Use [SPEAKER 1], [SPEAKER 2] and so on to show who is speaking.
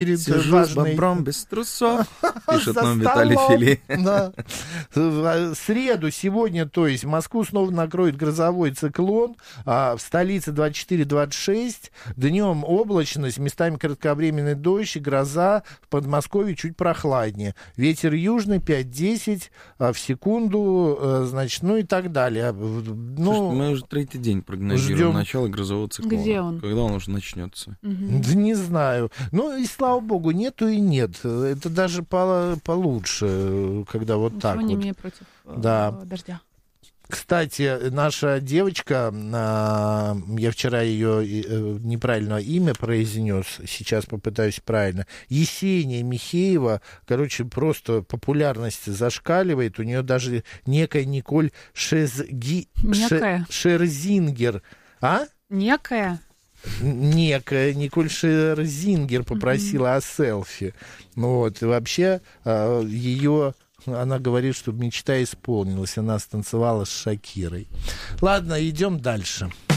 [SPEAKER 1] Сижу с бобром без трусов, пишет нам Виталий Фили.
[SPEAKER 2] Да. В среду сегодня, то есть, Москву снова накроет грозовой циклон, в столице 24-26, днем облачность, местами кратковременный дождь и гроза, в Подмосковье чуть прохладнее. Ветер южный 5-10 в секунду, значит, ну и так далее.
[SPEAKER 1] Слушайте, мы уже третий день прогнозируем начало грозового циклона.
[SPEAKER 3] Где он?
[SPEAKER 1] Когда он уже начнется?
[SPEAKER 2] Да не знаю. Ну и слава богу, нету и нет. Это даже получше, когда вот так вот.
[SPEAKER 3] Ничего не имею против дождя.
[SPEAKER 2] Кстати, наша девочка, я вчера ее неправильное имя произнес, сейчас попытаюсь правильно, Есения Михеева, короче, просто популярность зашкаливает, у нее даже некая Николь Шерзингер. А?
[SPEAKER 3] Некая
[SPEAKER 2] Николь Шерзингер попросила о селфи. Вот. И вообще она говорит, что мечта исполнилась. Она станцевала с Шакирой. Ладно, идем дальше.